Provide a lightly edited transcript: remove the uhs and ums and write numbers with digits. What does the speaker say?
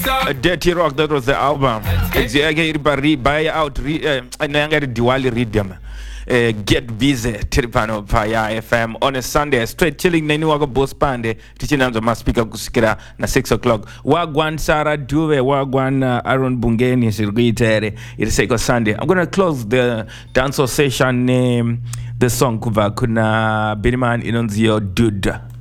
Dirty Rock, that was the album. Buy out Diwali Rhythm. Get busy Tiripano Paya FM on a Sunday. Straight chilling Nani Wago Boss Pande. Teaching them the speaker Kusikira na 6 o'clock. Wagwan Sarah Duve, Wagwan Aaron Bungeni Sirgitere. It's a Sunday. I'm gonna close the dancehall session name. The song Kuva Kuna Biniman Inonzio Dude.